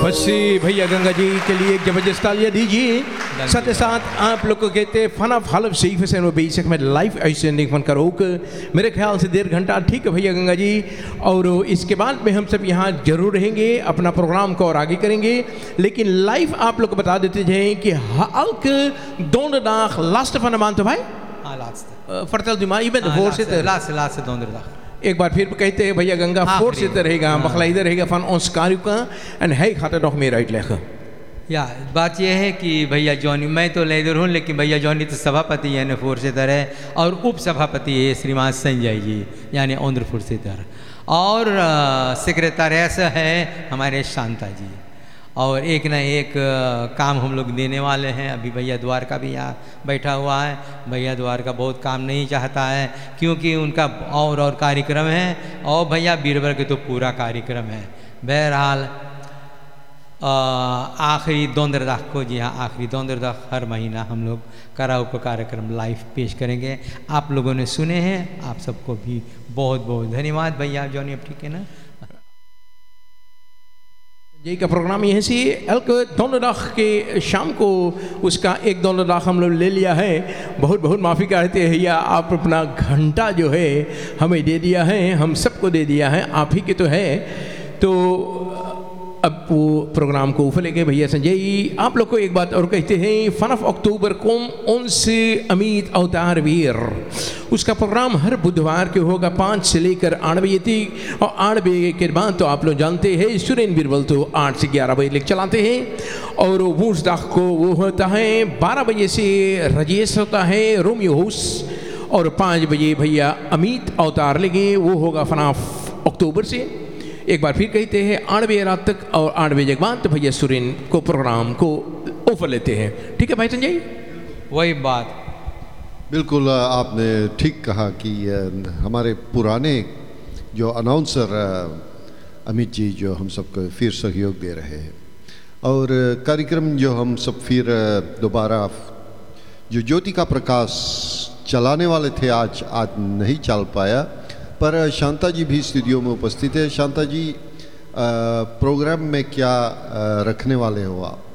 बस भैया गंगा जी के लिए एक जबरदस्त तालियां दीजिए। साथ ही साथ आप लोग को कहते हैं फन ऑफ हालफ सही फैसन वो बेशक में लाइव ऐसे नहीं फन करो मेरे ख्याल से 1.5 घंटा ठीक है भैया गंगा जी। और इसके बाद में हम सब यहाँ जरूर रहेंगे, अपना प्रोग्राम को और आगे करेंगे। लेकिन लाइव आप लोग को बता देते जाए कि Hulk donderdag laatste van de maand भाई vertel u maar, je bent de voorzitter. laatste donderdag. एक बार फिर कहते हैं भैया गंगा voorzitter रहेगा, begeleider रहेगा van ons कार्यक्रम en hij gaat er nog meer uitleggen. या बात यह है कि भैया जॉनी, मैं तो लीडर हूँ लेकिन भैया जॉनी तो सभापति यानी फोर्सेटर है और उप सभापति है श्रीमान संजय जी यानी ऑनर फोर्सेटर, और सेक्रेटरीस है हमारे शांता जी। और एक ना एक काम हम लोग देने वाले हैं। अभी भैया द्वार का भी यहाँ बैठा हुआ है। भैया द्वार का बहुत काम नहीं चाहता है क्योंकि उनका और कार्यक्रम है, और भैया बीरबल के तो पूरा कार्यक्रम है। बहरहाल आखिरी donderdag को, जी हाँ आखिरी donderdag हर महीना हम लोग कराओके कार्यक्रम लाइव पेश करेंगे। आप लोगों ने सुने हैं, आप सबको भी बहुत बहुत धन्यवाद। भैया जॉनी अब ठीक है ना? यही का प्रोग्राम यहीं से elke donderdag के शाम को उसका एक donderdag हम लोग ले लिया है। बहुत बहुत माफ़ी चाहते हैं भैया, आप अपना घंटा जो है हमें दे दिया है, हम सबको दे दिया है, आप ही के तो है। तो अब वो प्रोग्राम को ऊपर लेके भैया संजय आप लोग को एक बात और कहते हैं, vanaf oktober kom onze Amit अवतार वीर, उसका प्रोग्राम हर बुधवार के होगा 5 से लेकर 8 बजे तक। और 8 बजे के बाद तो आप लोग जानते हैं सुरेन बीरबल तो 8 से 11 बजे लेकर चलाते हैं। और woensdag को वो होता है 12 बजे से राजेश होता है रोमियो हाउस, और 5 बजे भैया अमित अवतार लेंगे, वो होगा vanaf अक्टूबर से। एक बार फिर कहते हैं 8 बजे रात तक, और 8 बजे के बाद तो भैया सुरेन को प्रोग्राम को ऑफर लेते हैं। ठीक है भाई संजय? वही बात बिल्कुल आपने ठीक कहा कि हमारे पुराने जो अनाउंसर अमित जी जो हम सबको फिर सहयोग दे रहे हैं, और कार्यक्रम जो हम सब फिर दोबारा जो ज्योति का प्रकाश चलाने वाले थे आज नहीं चल पाया, पर शांता जी भी स्टूडियो में उपस्थित है। शांता जी प्रोग्राम में क्या रखने वाले हो आप?